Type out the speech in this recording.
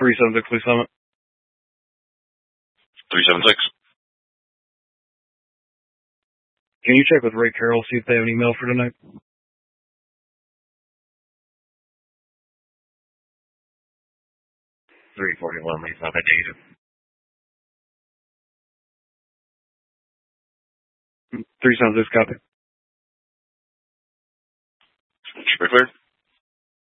376 Lee Summit. 376. Can you check with Ray Carroll, see if they have an email for tonight? 341 Lee Summit, negative. 376 copy. Should be clear.